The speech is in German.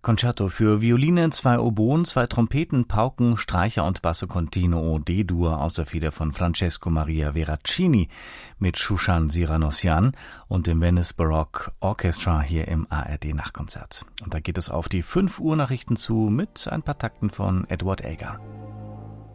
Concerto für Violine, 2 Oboen, 2 Trompeten, Pauken, Streicher und Basso Continuo D-Dur aus der Feder von Francesco Maria Veracini mit Shushan Siranossian und dem Venice Baroque Orchestra hier im ARD Nachtkonzert. Und da geht es auf die 5 Uhr Nachrichten zu mit ein paar Takten von Edward Elgar.